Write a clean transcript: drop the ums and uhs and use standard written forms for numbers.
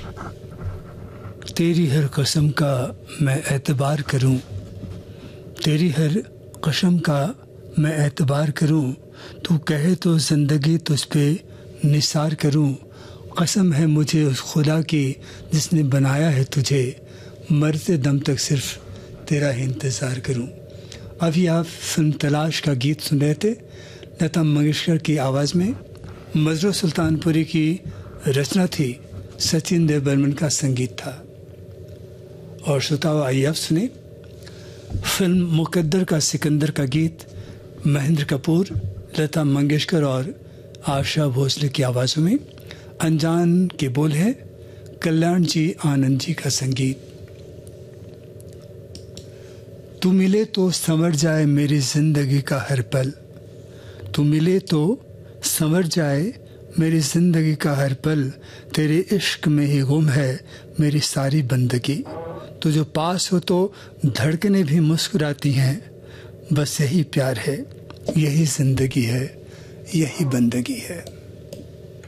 तेरी हर कसम का मैं एतबार करूं, तेरी हर कसम का मैं एतबार करूं, तू कहे तो ज़िंदगी तुझ पे निसार करूं। कसम है मुझे उस खुदा की जिसने बनाया है तुझे, मरते दम तक सिर्फ तेरा ही इंतज़ार करूं। अभी आप फिल्म तलाश का गीत सुन रहे थे, लता मंगेशकर की आवाज़ में। मजरू सुल्तानपुरी की रचना थी, सचिन देव बर्मन का संगीत था। और श्रोताओ, आइए अब सुने फिल्म मुकद्दर का सिकंदर का गीत, महेंद्र कपूर, लता मंगेशकर और आशा भोसले की आवाज़ों में। अनजान के बोल है कल्याण जी आनंद जी का संगीत। तू मिले तो संवर जाए मेरी जिंदगी का हर पल, तू मिले तो संवर जाए मेरी जिंदगी का हर पल, तेरे इश्क में ही गुम है मेरी सारी बंदगी। तो जो पास हो तो धड़कने भी मुस्कुराती हैं, बस यही प्यार है, यही जिंदगी है, यही बंदगी है।